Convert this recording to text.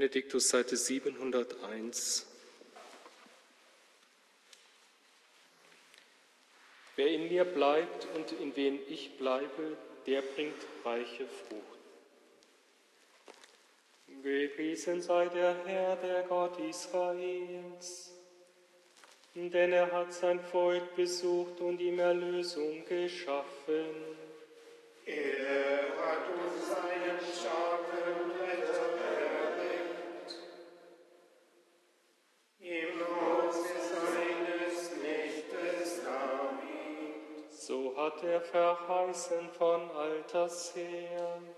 Benediktus, Seite 701. Wer in mir bleibt und in wem ich bleibe, der bringt reiche Frucht. Gepriesen sei der Herr, der Gott Israels, denn er hat sein Volk besucht und ihm Erlösung geschaffen. Er hat uns seinen starken Retter erweckt, im Hause seines Knechtes David. So hat er verheißen von alters her.